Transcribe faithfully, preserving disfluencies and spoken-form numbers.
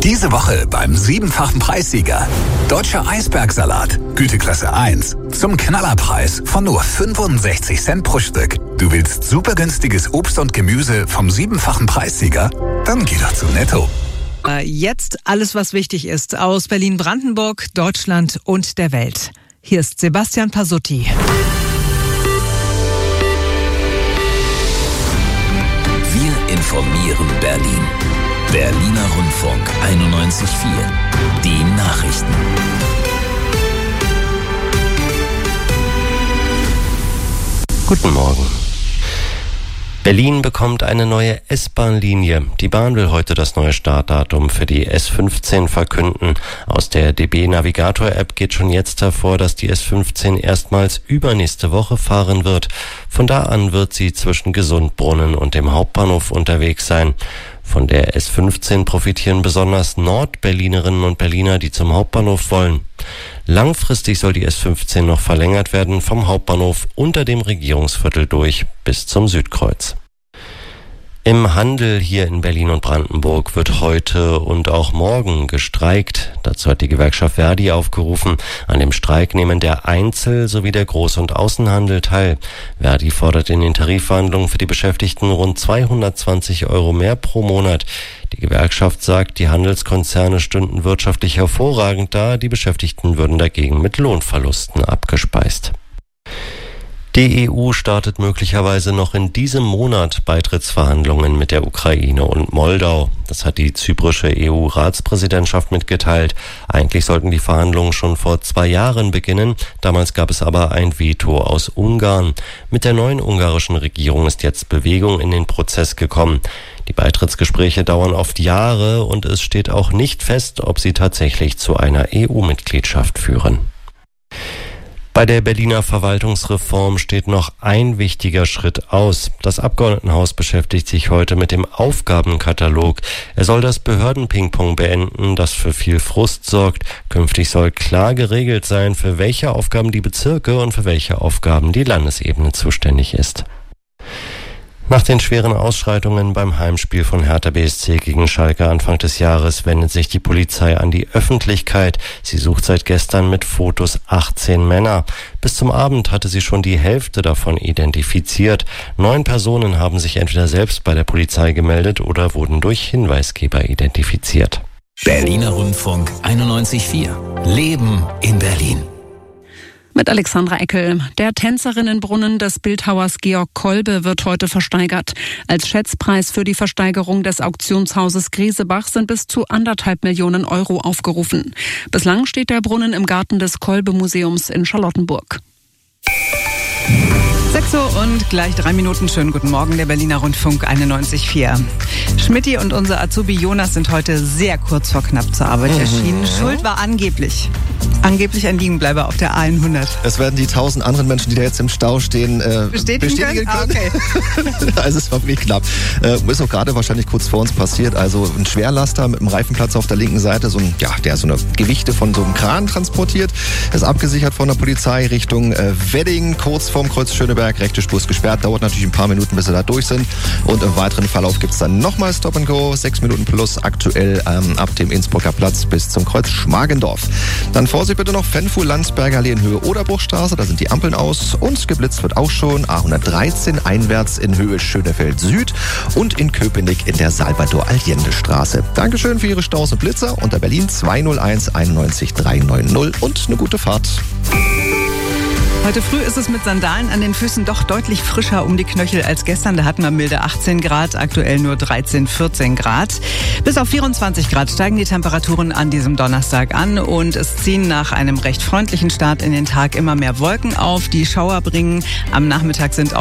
Diese Woche beim siebenfachen Preissieger. Deutscher Eisbergsalat, Güteklasse eins. Zum Knallerpreis von nur fünfundsechzig Cent pro Stück. Du willst super günstiges Obst und Gemüse vom siebenfachen Preissieger? Dann geh doch zu Netto. Jetzt alles, was wichtig ist aus Berlin-Brandenburg, Deutschland und der Welt. Hier ist Sebastian Pasutti. Wir informieren Berlin. Berliner Rundfunk einundneunzig Komma vier. Die Nachrichten. Guten Morgen. Berlin bekommt eine neue S-Bahn-Linie. Die Bahn will heute das neue Startdatum für die S fünfzehn verkünden. Aus der D B-Navigator-App geht schon jetzt hervor, dass die S fünfzehn erstmals übernächste Woche fahren wird. Von da an wird sie zwischen Gesundbrunnen und dem Hauptbahnhof unterwegs sein. Von der S fünfzehn profitieren besonders Nordberlinerinnen und Berliner, die zum Hauptbahnhof wollen. Langfristig soll die S fünfzehn noch verlängert werden vom Hauptbahnhof unter dem Regierungsviertel durch bis zum Südkreuz. Im Handel hier in Berlin und Brandenburg wird heute und auch morgen gestreikt. Dazu hat die Gewerkschaft Verdi aufgerufen. An dem Streik nehmen der Einzel- sowie der Groß- und Außenhandel teil. Verdi fordert in den Tarifverhandlungen für die Beschäftigten rund zweihundertzwanzig Euro mehr pro Monat. Die Gewerkschaft sagt, die Handelskonzerne stünden wirtschaftlich hervorragend da, die Beschäftigten würden dagegen mit Lohnverlusten abgespeist. Die E U startet möglicherweise noch in diesem Monat Beitrittsverhandlungen mit der Ukraine und Moldau. Das hat die zyprische E U-Ratspräsidentschaft mitgeteilt. Eigentlich sollten die Verhandlungen schon vor zwei Jahren beginnen. Damals gab es aber ein Veto aus Ungarn. Mit der neuen ungarischen Regierung ist jetzt Bewegung in den Prozess gekommen. Die Beitrittsgespräche dauern oft Jahre und es steht auch nicht fest, ob sie tatsächlich zu einer E U-Mitgliedschaft führen. Bei der Berliner Verwaltungsreform steht noch ein wichtiger Schritt aus. Das Abgeordnetenhaus beschäftigt sich heute mit dem Aufgabenkatalog. Er soll das Behördenpingpong beenden, das für viel Frust sorgt. Künftig soll klar geregelt sein, für welche Aufgaben die Bezirke und für welche Aufgaben die Landesebene zuständig ist. Nach den schweren Ausschreitungen beim Heimspiel von Hertha B S C gegen Schalke Anfang des Jahres wendet sich die Polizei an die Öffentlichkeit. Sie sucht seit gestern mit Fotos achtzehn Männer. Bis zum Abend hatte sie schon die Hälfte davon identifiziert. Neun Personen haben sich entweder selbst bei der Polizei gemeldet oder wurden durch Hinweisgeber identifiziert. Berliner Rundfunk einundneunzig Komma vier. Leben in Berlin. Mit Alexandra Eckel. Der Tänzerinnenbrunnen des Bildhauers Georg Kolbe wird heute versteigert. Als Schätzpreis für die Versteigerung des Auktionshauses Griesebach sind bis zu anderthalb Millionen Euro aufgerufen. Bislang steht der Brunnen im Garten des Kolbe-Museums in Charlottenburg. sechs Uhr und gleich drei Minuten. Schönen guten Morgen, der Berliner Rundfunk einundneunzig Komma vier. Schmidti und unser Azubi Jonas sind heute sehr kurz vor knapp zur Arbeit erschienen. Schuld war angeblich. Angeblich ein Liegenbleiber auf der A hundert. Es werden die tausend anderen Menschen, die da jetzt im Stau stehen, äh, bestätigen, bestätigen können. können. Ah, okay. Also es war wirklich knapp. Äh, ist auch gerade wahrscheinlich kurz vor uns passiert. Also ein Schwerlaster mit einem Reifenplatz auf der linken Seite, so ein, ja, der so eine Gewichte von so einem Kran transportiert, ist abgesichert von der Polizei Richtung äh, Wedding, kurz vorm Kreuz Schöneberg. Rechte Spur ist gesperrt, dauert natürlich ein paar Minuten, bis sie da durch sind. Und im weiteren Verlauf gibt es dann nochmal Stop and Go, sechs Minuten plus aktuell ähm, ab dem Innsbrucker Platz bis zum Kreuz Schmargendorf. Dann Vorsicht bitte noch Fenfu-Landsberger Allee in Höhe Oderbruchstraße, da sind die Ampeln aus und geblitzt wird auch schon A hundertdreizehn einwärts in Höhe Schönefeld Süd und in Köpenick in der Salvador-Allende-Straße. Dankeschön für Ihre Staus und Blitzer unter Berlin zwei null eins einundneunzig dreihundertneunzig und eine gute Fahrt. Heute früh ist es mit Sandalen an den Füßen doch deutlich frischer um die Knöchel als gestern. Da hatten wir milde achtzehn Grad, aktuell nur dreizehn, vierzehn Grad. Bis auf vierundzwanzig Grad steigen die Temperaturen an diesem Donnerstag an und es ziehen nach einem recht freundlichen Start in den Tag immer mehr Wolken auf, die Schauer bringen. Am Nachmittag sind